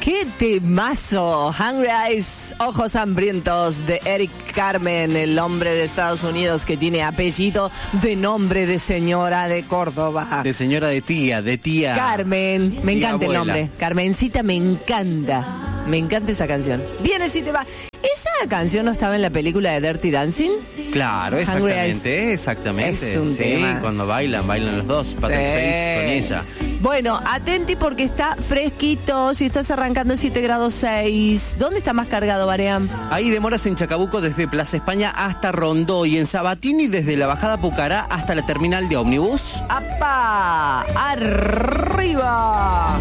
¡Qué temazo! Hungry Eyes, Ojos Hambrientos, de Eric Carmen, el hombre de Estados Unidos que tiene apellido de nombre de señora de Córdoba. De señora, de tía. Carmen, me Tía encanta abuela. el nombre. Carmencita, me encanta. Me encanta esa canción. Viene si te va. ¿Esa canción no estaba en la película de Dirty Dancing? Claro, Hungry Eyes. exactamente. Es un sí, tema. cuando bailan los dos, Patrick Swayze con ella. Bueno, atenti porque está fresquito. Si estás arrancando 7 grados 6. ¿Dónde está más cargado, Baream? Hay demoras en Chacabuco desde Plaza España hasta Rondó y en Sabatini desde la bajada Pucará hasta la terminal de ómnibus. ¡Apa! ¡Arriba!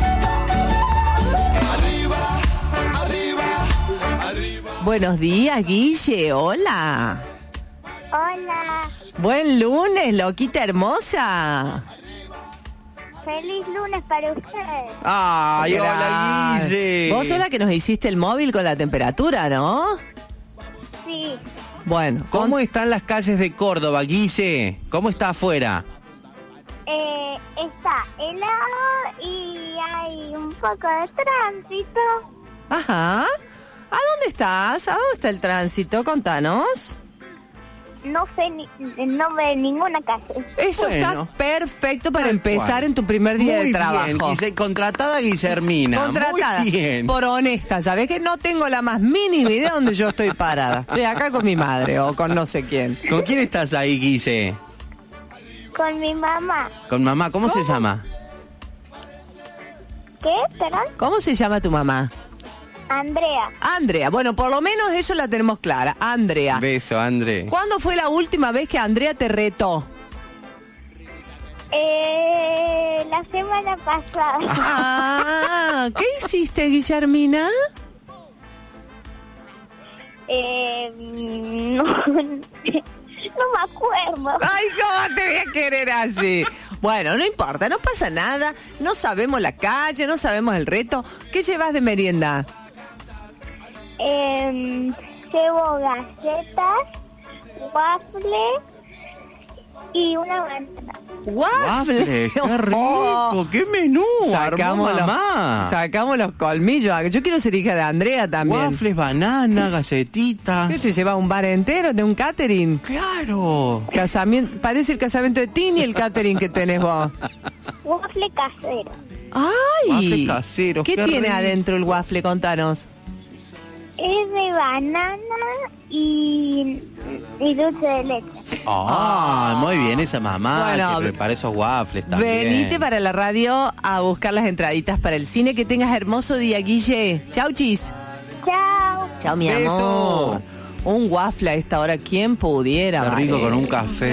Buenos días, Guille. Hola. Hola, Buen lunes, loquita hermosa. feliz lunes para ustedes. ¡Ay, hola, Gracias. Guille! Vos sos la que nos hiciste el móvil con la temperatura, ¿no? Sí, Bueno, ¿Cómo están las calles de Córdoba, Guille? ¿Cómo está afuera? está helado y hay un poco de tránsito. Ajá. ¿A dónde estás? ¿A dónde está el tránsito? Contanos. No sé no ve ninguna calle. Eso Bueno. está perfecto para Tal empezar cual. en tu primer día Muy de trabajo. bien, contratada Guillermina. Contratada. Muy bien. Por honesta, ¿sabés que no tengo la más mínima idea de dónde yo estoy parada? Estoy acá con mi madre o con no sé quién. ¿Con quién estás ahí, Guille? Con mi mamá. Con mamá. ¿Cómo se llama? ¿Qué? ¿Perdón? ¿Cómo se llama tu mamá? Andrea. Andrea. Bueno, por lo menos eso la tenemos clara. Andrea. Beso, André. ¿Cuándo fue la última vez que Andrea te retó? La semana pasada. Ah, ¿qué hiciste, Guillermina? No, no me acuerdo. Ay, ¿cómo te voy a querer así? Bueno, no importa, no pasa nada. No sabemos la calle, no sabemos el reto. ¿Qué llevas de merienda? Llevo galletas, waffle y una banana. ¡Waffle! ¡Qué rico! ¡Qué menú! Armó mamá. Sacamos los colmillos. Yo quiero ser hija de Andrea también. Waffles, banana, galletitas. ¿Qué se lleva un bar entero de un catering? ¡Claro! Casamiento, parece el casamiento de Tini el catering que tenés vos. Waffle casero. ¡Ay! Waffle casero, ¿Qué qué tiene rico. adentro el waffle? Contanos. Es de banana y dulce de leche. Ah, muy bien esa mamá Bueno, que prepara esos waffles también. Venite para la radio a buscar las entraditas para el cine. Que tengas hermoso día, Guille. Chau, chis. Chao. Chao, mi Beso. amor. Un waffle a esta hora, ¿quién pudiera? Qué rico vale? con un café.